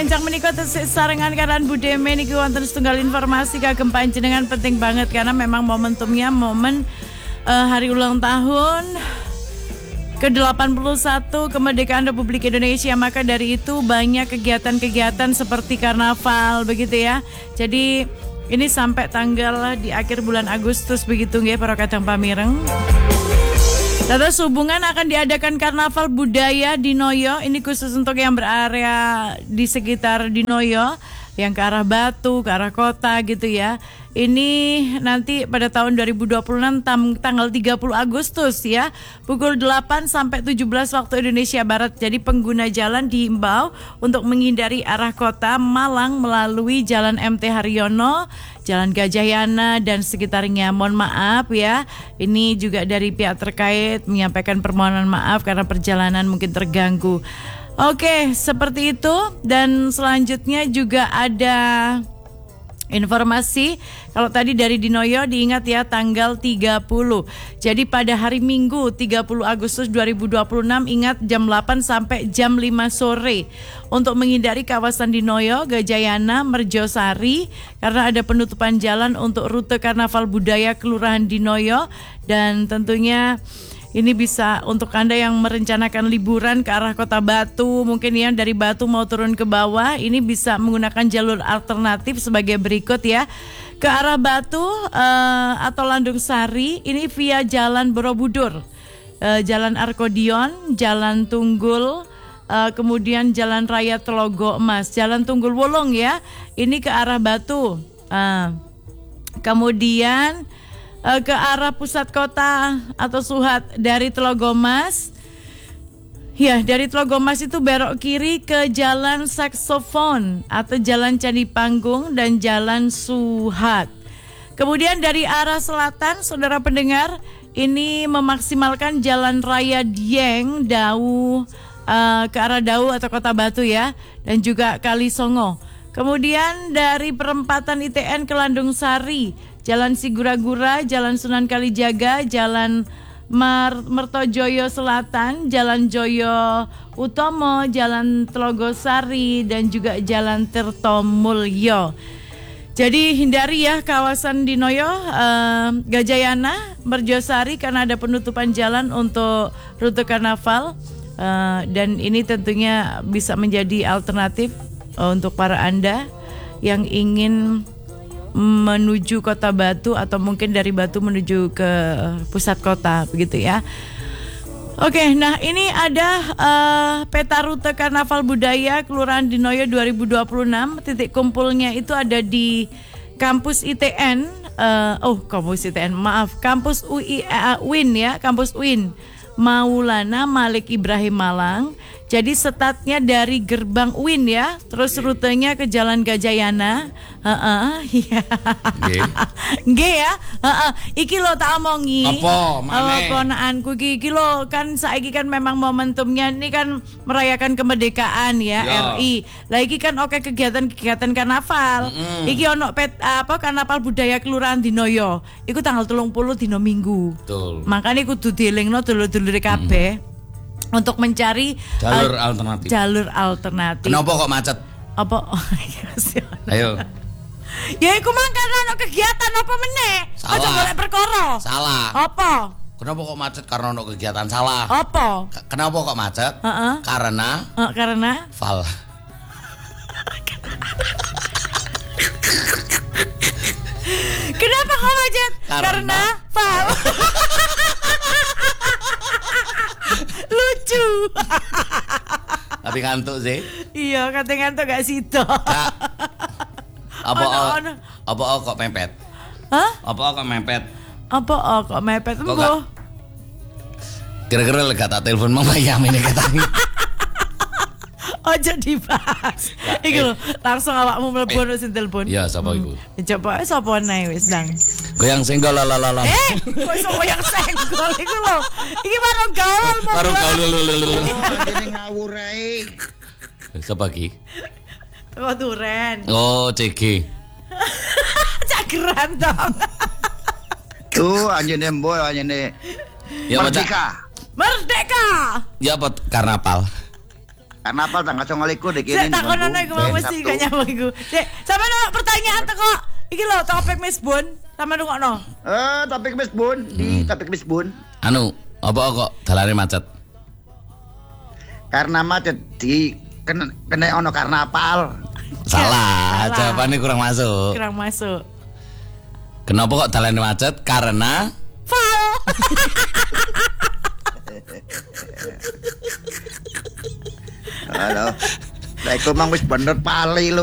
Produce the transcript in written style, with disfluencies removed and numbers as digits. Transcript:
enjang menika tesih sarengan kalian Budeme niki wonten setunggal informasi kagem panjenengan penting banget karena memang momentumnya momen hari ulang tahun ke-81 kemerdekaan Republik Indonesia. Maka dari itu banyak kegiatan-kegiatan seperti karnaval begitu ya. Jadi ini sampai tanggal di akhir bulan Agustus begitu nggih para kadang pamireng. Terus hubungan akan diadakan karnaval budaya di Noyo. Ini khusus untuk yang berarea di sekitar di Noyo, yang ke arah Batu, ke arah kota gitu ya. Ini nanti pada tahun 2026 tanggal 30 Agustus ya, pukul 8 sampai 17 waktu Indonesia Barat. Jadi pengguna jalan diimbau untuk menghindari arah kota Malang melalui Jalan MT Haryono, Jalan Gajah Yana dan sekitarnya. Mohon maaf ya, ini juga dari pihak terkait menyampaikan permohonan maaf karena perjalanan mungkin terganggu. Oke, seperti itu. Dan selanjutnya juga ada informasi, kalau tadi dari Dinoyo diingat ya tanggal 30. Jadi pada hari Minggu 30 Agustus 2026 ingat jam 8 sampai jam 5 sore. Untuk menghindari kawasan Dinoyo, Gajayana, Merjosari karena ada penutupan jalan untuk rute karnaval budaya Kelurahan Dinoyo. Dan tentunya ini bisa untuk Anda yang merencanakan liburan ke arah kota Batu, mungkin ya dari Batu mau turun ke bawah, ini bisa menggunakan jalur alternatif sebagai berikut ya. Ke arah Batu atau Landung Sari, ini via Jalan Borobudur, Jalan Arkodion, Jalan Tunggul, kemudian Jalan Raya Telogo Emas, Jalan Tunggul Wolong ya, ini ke arah Batu. Kemudian ke arah pusat kota atau Suhat dari Telogomas. Ya, dari Telogomas itu belok kiri ke Jalan Saksofon atau Jalan Candi Panggung dan Jalan Suhat. Kemudian dari arah selatan, saudara pendengar, ini memaksimalkan Jalan Raya Dieng, Dau, ke arah Dau atau Kota Batu ya, dan juga Kalisongo. Kemudian dari perempatan ITN ke Landung Sari, Jalan Sigura-gura, Jalan Sunan Kalijaga, Jalan Mertojoyo Selatan, Jalan Joyo Utomo, Jalan Telogosari, dan juga Jalan Tirtomulyo. Jadi hindari ya kawasan Dinoyo, Gajayana, Merjosari karena ada penutupan jalan untuk rute karnaval. Dan ini tentunya bisa menjadi alternatif untuk para Anda yang ingin menuju kota Batu atau mungkin dari Batu menuju ke pusat kota begitu ya. Oke, nah ini ada peta rute karnaval budaya Kelurahan Dinoyo 2026. Titik kumpulnya itu ada di kampus ITN, kampus UIN ya, kampus UIN Maulana Malik Ibrahim Malang. Jadi startnya dari gerbang UIN ya, terus rutenya ke Jalan Gajayana. Nggih ya. Iki lo tak omongi. Apa ponakanku iki lo kan saiki kan memang momentumnya ini kan merayakan kemerdekaan ya, RI. Lah iki kan oke kegiatan-kegiatan karnaval. Iki ono karnaval budaya Kelurahan Dinoyo. Iku tanggal 30 dino Minggu. Betul. Makane kudu dielingno dulur-dulure kabeh. Untuk mencari jalur alternatif. Kenapa kok macet? Apa? Ayo. Ya iku mah karena ono kegiatan apa meneh? Aja golek perkara. Salah. Apa? Kenapa kok macet karena ono kegiatan? Salah. Apa? Kenapa kok macet? Karena fal. Kenapa kok macet? Karena fal. Lucu. Tapi ngantuk sih. Iya, kate ngantuk gak sido. Apa kok mepet? Hah? Apa kok mepet? Apa kok mepet embo? Kira-kira lega tak telepon Mama Yamin katanya. Ojo dibahas. Iki lho, langsung awakmu mlebu sing telepon. Iya, sapa iku? Coba sapa nae wis ndang. Goyang senggol lalalala. Kok iso goyang senggol iku lho. Iki baru gaul mau. Baru gaul. Dene ngawur ae. Sapa iki? Kok duren. Oh, CG. Cageran dong. Tuh anjene mboy anjene. Ya Merdeka. Merdeka. Ya apa karnaval? Karena apa tanggal 29 iki. Saya takonan iku mau mesti gak nyambung iku. Dek, sampe ono pertanyaan teko iki lho topik Miss Bun. Sampe rungokno. Topik Miss Bun, di topik Miss Bun. Anu, apa kok dalane macet? Karena macet di kena ono karnaval. Salah, jawabannya kurang masuk. Kurang masuk. Kenapa kok dalane macet? Karena Val. Halo. Lah iku mang wis bener pali lho.